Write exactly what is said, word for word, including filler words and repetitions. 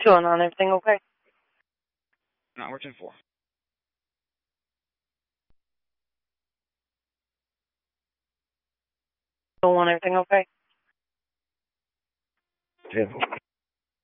Two and on, everything okay? Not working for. Two one, everything okay? Two.